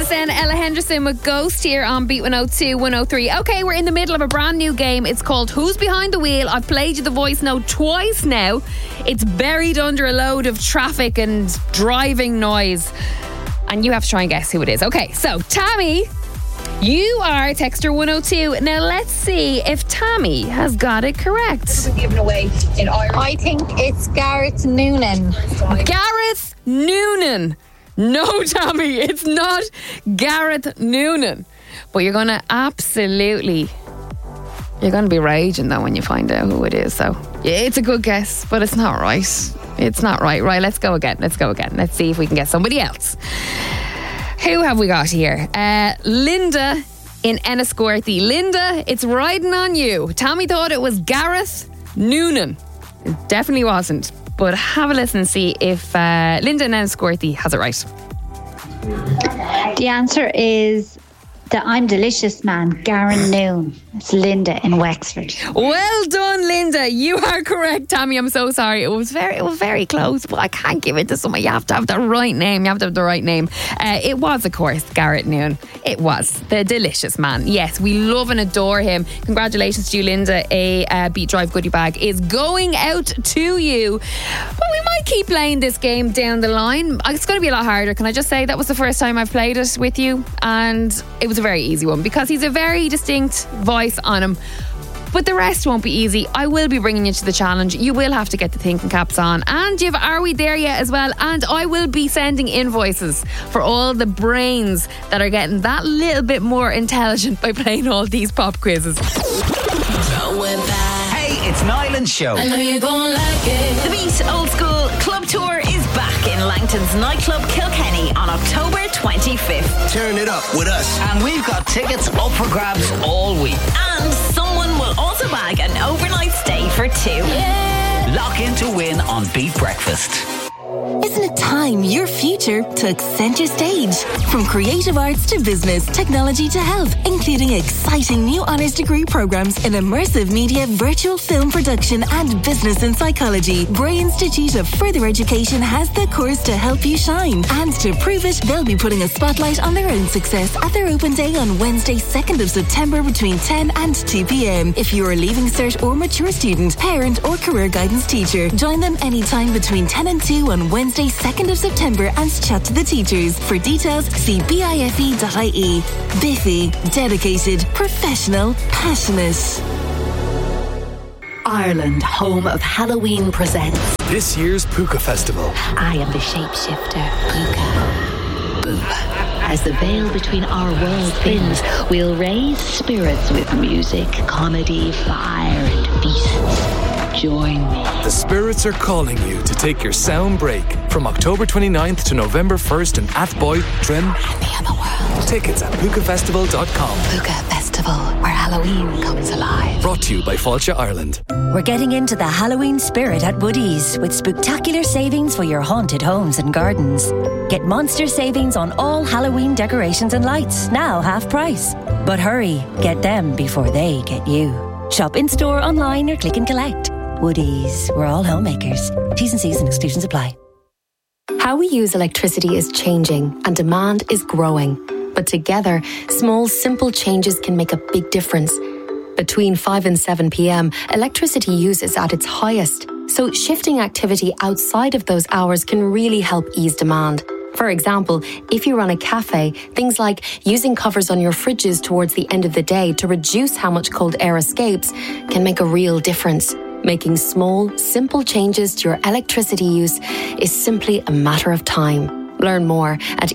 Madison, Ella Henderson with Ghost here on Beat 102, 103. Okay, we're in the middle of a brand new game. It's called Who's Behind the Wheel? I've played you the voice note twice now. It's buried under a load of traffic and driving noise. And you have to try and guess who it is. Okay, so Tammy, you are Texter 102. Now let's see if Tammy has got it correct. Given away in Ireland. I think it's Gareth Noonan. Gareth Noonan. No, Tammy, it's not Gareth Noonan. But you're going to be raging though when you find out who it is. So yeah, it's a good guess, but it's not right. It's not right. Right, let's go again. Let's see if we can get somebody else. Who have we got here? Linda in Enniscorthy. Linda, it's riding on you. Tammy thought it was Gareth Noonan. It definitely wasn't. But have a listen and see if Linda in Enniscorthy has it right. The answer is the I'm Delicious man, Garen Noon. It's Linda in Wexford. Well done, Linda. You are correct, Tammy. I'm so sorry. It was very close, but I can't give it to someone. You have to have the right name. It was, of course, Garrett Noon. It was the Delicious man. Yes, we love and adore him. Congratulations to you, Linda. A Beat Drive goodie bag is going out to you. But we might keep playing this game down the line. It's going to be a lot harder. Can I just say that was the first time I've played it with you, and it was a very easy one because he's a very distinct voice on him. But the rest won't be easy. I will be bringing you to the challenge. You will have to get the thinking caps on. And you've Are We There Yet as well. And I will be sending invoices for all the brains that are getting that little bit more intelligent by playing all these pop quizzes. Hey, it's Nyland's show. I know you're gonna like it. The Beat Old School Club Tour is back in Langton's nightclub Kilkenny on October 25th. Turn it up with us. And we've got tickets up for grabs all week. And someone will also bag an overnight stay for two. Yeah. Lock in to win on Beat Breakfast. Isn't it time your future took center stage? From creative arts to business, technology to health, including exciting new honours degree programs in immersive media, virtual film production and business and psychology, Bray Institute of Further Education has the course to help you shine. And to prove it, they'll be putting a spotlight on their own success at their open day on Wednesday, 2nd of September between 10 and 2 p.m. If you're a Leaving Cert or mature student, parent or career guidance teacher, join them anytime between 10 and 2 on Wednesday, 2nd of September and chat to the teachers. For details, see bife.ie. Biffy, dedicated, professional, passionate. Ireland, home of Halloween, presents this year's Puka Festival. I am the shapeshifter, Puka. Boop. As the veil between our worlds thins, we'll raise spirits with music, comedy, fire, and beasts. Join me. The spirits are calling you to take your sound break from October 29th to November 1st in Athboy, Trim, and the other world. Tickets at pukafestival.com. Puka Festival, where Halloween comes alive. Brought to you by Fáilte Ireland. We're getting into the Halloween spirit at Woodies with spectacular savings for your haunted homes and gardens. Get monster savings on all Halloween decorations and lights, now half price. But hurry, get them before they get you. Shop in store, online or click and collect. Woodies, we're all homemakers. T's and C's and exclusions apply. How we use electricity is changing and demand is growing. But together, small, simple changes can make a big difference. Between 5 and 7 p.m, electricity use is at its highest. So shifting activity outside of those hours can really help ease demand. For example, if you run a cafe, things like using covers on your fridges towards the end of the day to reduce how much cold air escapes can make a real difference. Making small, simple changes to your electricity use is simply a matter of time. Learn more at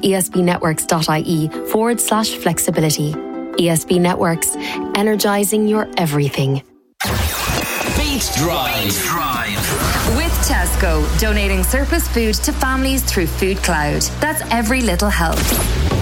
esbnetworks.ie/flexibility. ESB Networks, energizing your everything. Beat Drive. With Tesco, donating surplus food to families through Food Cloud. That's every little helps.